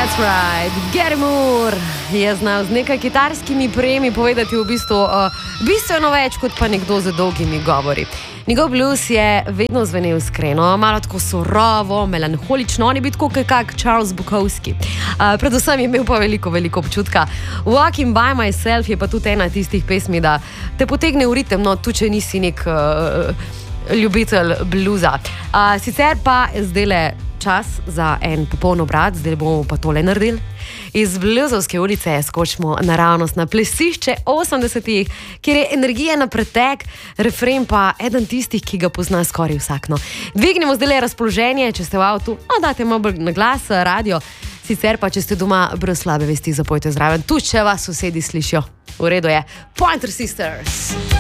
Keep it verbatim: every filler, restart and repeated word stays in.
That's right, Gary Moore je znal z nekaj kitarskimi prijemi povedati v bistvu uh, bistveno več kot pa nekdo z dolgimi govori. Njegov blues je vedno zvenel iskreno, malo tako surovo, melanholično, on je bil tako kak Charles Bukowski. Uh, predvsem je imel pa veliko, veliko občutka. Walking by myself je pa tudi ena tistih pesmi, da te potegne v ritem, no, tu če nisi nek uh, ljubitelj bluza. Uh, sicer pa zdajle čas za en popoln obrat, zdaj bomo pa tole naredili. Iz Bluzovske ulice skočimo naravnost na plesišče osemdesetih, kjer je energija na pretek, refren pa eden tistih, ki ga pozna skoraj vsak. No. Dvignimo zdaj razpoloženje, če ste v avtu, no, dajte malo na glas, radio, sicer pa, če ste doma brez slabe vesti, zapojte zraven, tu če vas sosedi slišijo. V redu je, Pointer Sisters.